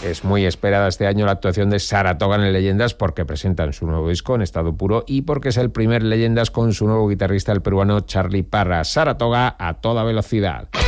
Es muy esperada este año la actuación de Saratoga en el Leyendas porque presentan su nuevo disco en estado puro y porque es el primer Leyendas con su nuevo guitarrista, el peruano Charlie Parra. Saratoga a toda velocidad.